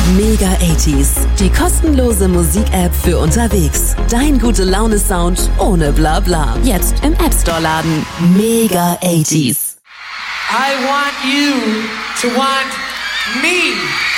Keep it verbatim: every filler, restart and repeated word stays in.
Mega achtziger, die kostenlose Musik-App für unterwegs. Dein Gute-Laune-Sound ohne Blabla. Jetzt im App Store laden. Mega achtziger. I want you to want me.